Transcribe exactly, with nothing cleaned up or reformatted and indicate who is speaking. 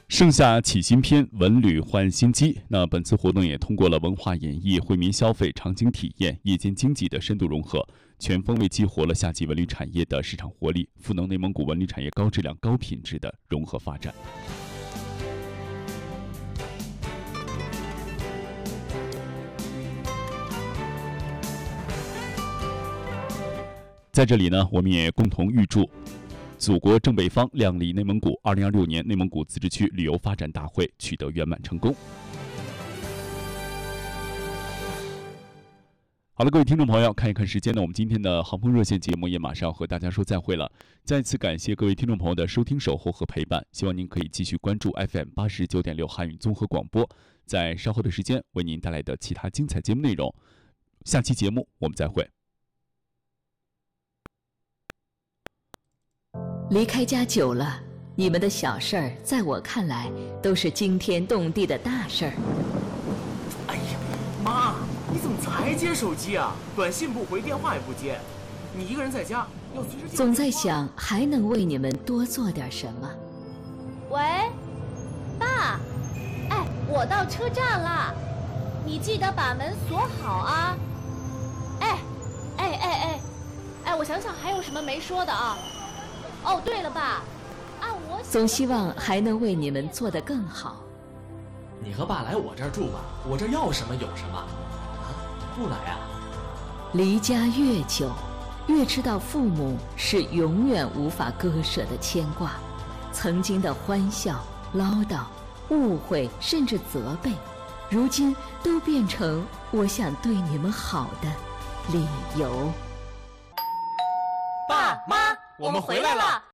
Speaker 1: 盛夏启新篇，文旅焕新机。那本次活动也通过了文化演绎、惠民消费、场景体验、夜间经济的深度融合，全方位激活了夏季文旅产业的市场活力，赋能内蒙古文旅产业高质量、高品质的融合发展。在这里呢，我们也共同预祝祖国正北方，亮丽内蒙古二零二六年内蒙古自治区旅游发展大会取得圆满成功。好了，各位听众朋友，看一看时间呢，我们今天的航空热线节目也马上要和大家说再会了。再次感谢各位听众朋友的收听、守候和陪伴，希望您可以继续关注 F M 八十九点六汉语综合广播，在稍后的时间为您带来的其他精彩节目内容。下期节目我们再会。
Speaker 2: 离开家久了，你们的小事儿在我看来都是惊天动地的大事儿。
Speaker 3: 哎呀，妈，你怎么才接手机啊？短信不回，电话也不接，你一个人在家要随时。
Speaker 2: 总在想还能为你们多做点什么。
Speaker 4: 喂，爸，哎，我到车站了，你记得把门锁好啊。哎，哎哎哎，哎，我想想还有什么没说的啊？哦，对了，爸，按我
Speaker 2: 总希望还能为你们做得更好。
Speaker 5: 你和爸来我这儿住吧，我这要什么有什么。啊，不来啊？
Speaker 2: 离家越久，越知道父母是永远无法割舍的牵挂。曾经的欢笑、唠叨、误会，甚至责备，如今都变成我想对你们好的理由。
Speaker 3: 爸妈，我们回来了。